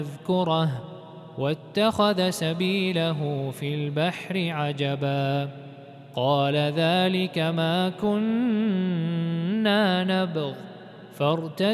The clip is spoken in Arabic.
يذكره واتخذ سبيله في البحر عجبا قال ذلك ما كنا نبغ فارتدوا